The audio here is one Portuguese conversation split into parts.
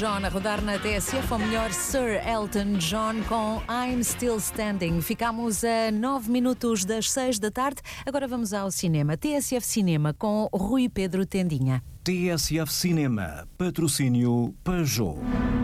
John a rodar na TSF, ou melhor, Sir Elton John com I'm Still Standing. Ficámos a 9 minutos das 6 da tarde. Agora vamos ao cinema. TSF Cinema com Rui Pedro Tendinha. TSF Cinema, patrocínio Peugeot.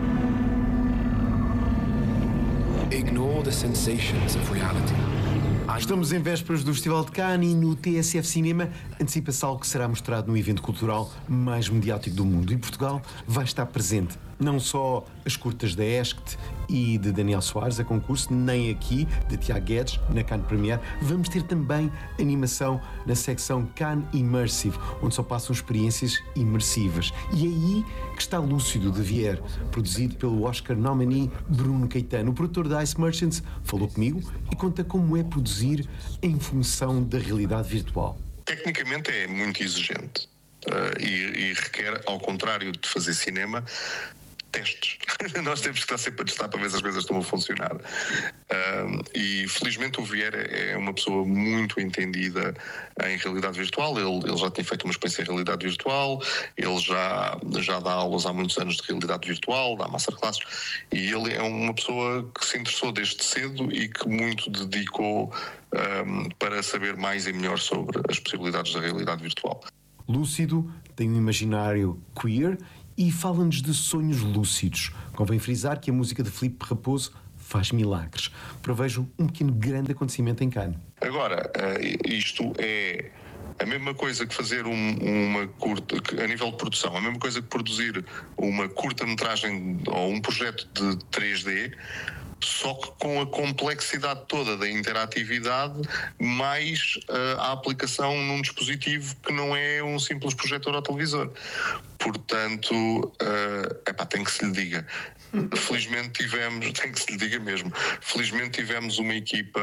Ignore the sensations of reality. Estamos em vésperas do Festival de Cannes e no TSF Cinema antecipa-se algo que será mostrado no evento cultural mais mediático do mundo. E Portugal vai estar presente. Não só as curtas da Esct e de Daniel Soares a concurso, nem aqui, de Tiago Guedes, na Cannes Premiere. Vamos ter também animação na secção Cannes Immersive, onde só passam experiências imersivas. E é aí que está Lúcido, de Vier, produzido pelo Oscar nominee Bruno Caetano. O produtor da Ice Merchants falou comigo e conta como é produzir em função da realidade virtual. Tecnicamente é muito exigente e requer, ao contrário de fazer cinema, testes. Nós temos que estar sempre a testar para ver se as coisas estão a funcionar. E felizmente o Vieira é uma pessoa muito entendida em realidade virtual. Ele já tem feito uma experiência em realidade virtual, ele já dá aulas há muitos anos de realidade virtual, dá masterclasses, e ele é uma pessoa que se interessou desde cedo e que muito dedicou para saber mais e melhor sobre as possibilidades da realidade virtual. Lúcido tem um imaginário queer e fala-nos de sonhos lúcidos. Convém frisar que a música de Filipe Raposo faz milagres. Prevejo um pequeno grande acontecimento em Cannes. Agora, isto é a mesma coisa que fazer uma curta, a nível de produção, a mesma coisa que produzir uma curta-metragem ou um projeto de 3D, só que com a complexidade toda da interatividade, mais a aplicação num dispositivo que não é um simples projetor ou televisor. Portanto, tem que se lhe diga. Felizmente tivemos, tem que se lhe diga mesmo, felizmente tivemos uma equipa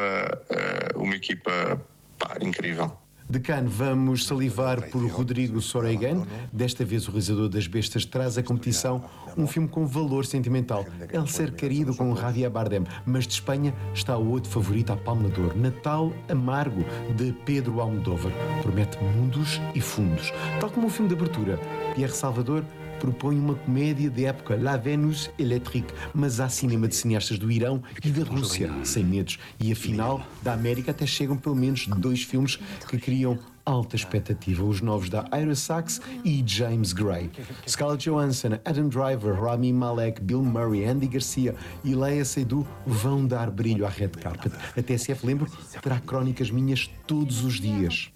incrível. De Cannes vamos salivar por Rodrigo Sorogoyen. Desta vez o realizador das Bestas traz à competição um filme com valor sentimental, El Ser Querido, com Javier Bardem. Mas de Espanha está o outro favorito à Palma de Ouro, Natal Amargo, de Pedro Almodóvar. Promete mundos e fundos. Tal como o filme de abertura, Pierre Salvador propõe uma comédia de época, La Vénus Electrique, mas há cinema de cineastas do Irão e da Rússia, sem medos. E afinal, da América até chegam pelo menos 2 filmes que criam alta expectativa, os novos da Ira Sachs e James Gray. Scarlett Johansson, Adam Driver, Rami Malek, Bill Murray, Andy Garcia e Léa Seydoux vão dar brilho à red carpet. A TSF, lembro, terá crónicas minhas todos os dias.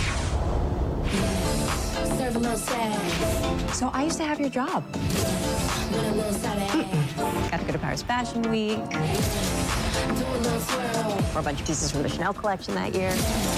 So I used to have your job. Got to go to Paris Fashion Week. Or a bunch of pieces from the Chanel collection that year.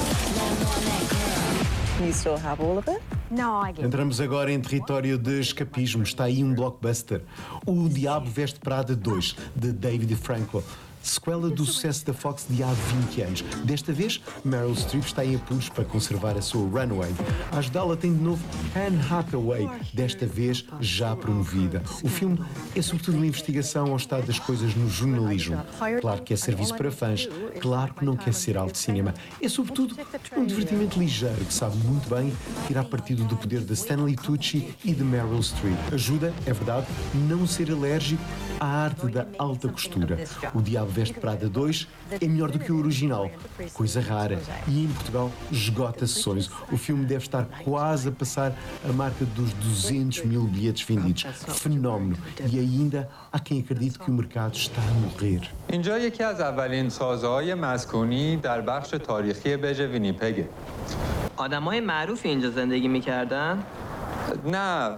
You still have all of it? No, I gave. Entramos agora em território de escapismo. Está aí um blockbuster. O Diabo Veste Prada 2, de David Franco. Sequela do sucesso da Fox de há 20 anos. Desta vez, Meryl Streep está em apuros para conservar a sua runway. A ajudá-la tem de novo Anne Hathaway, desta vez já promovida. O filme é sobretudo uma investigação ao estado das coisas no jornalismo. Claro que é serviço para fãs, claro que não quer ser algo de cinema. É sobretudo um divertimento ligeiro que sabe muito bem tirar partido do poder de Stanley Tucci e de Meryl Streep. Ajuda, é verdade, não ser alérgico à arte da alta costura. O Diabo Veste Prada 2 é melhor do que o original, coisa rara, e em Portugal esgota sessões. O filme deve estar quase a passar a marca dos 200 mil bilhetes vendidos. Fenómeno. E ainda há quem acredite que o mercado está a morrer. اینجا یکی از اولین سازه‌های مسکونی در بخش تاریخی بژ وینیپگ. آدمای معروفی اینجا زندگی می‌کردن؟ نه.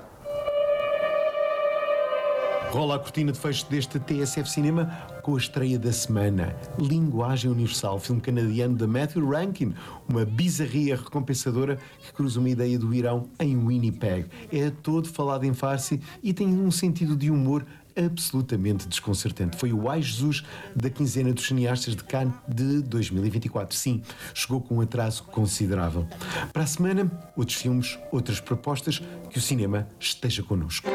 Rola a cortina de fecho deste TSF Cinema com a estreia da semana. Linguagem Universal, filme canadiano de Matthew Rankin, uma bizarria recompensadora que cruza uma ideia do Irão em Winnipeg. É todo falado em farsi e tem um sentido de humor absolutamente desconcertante. Foi o Ai Jesus da quinzena dos cineastas de Cannes de 2024. Sim, chegou com um atraso considerável. Para a semana, outros filmes, outras propostas, que o cinema esteja connosco.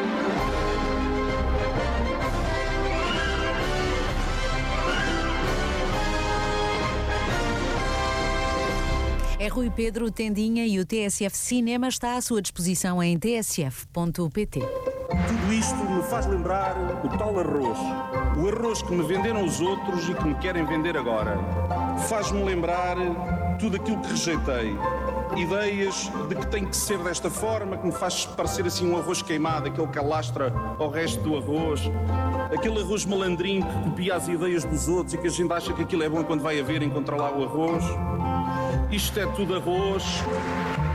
É Rui Pedro Tendinha e o TSF Cinema está à sua disposição em tsf.pt. Tudo isto me faz lembrar o tal arroz. O arroz que me venderam os outros e que me querem vender agora. Faz-me lembrar tudo aquilo que rejeitei. Ideias de que tem que ser desta forma, que me faz parecer assim um arroz queimado, aquele que alastra ao resto do arroz. Aquele arroz malandrinho que copia as ideias dos outros e que a gente acha que aquilo é bom quando vai a ver encontrar lá o arroz. Isto é tudo arroz,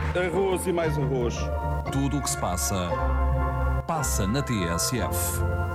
arroz e mais arroz. Tudo o que se passa, passa na TSF.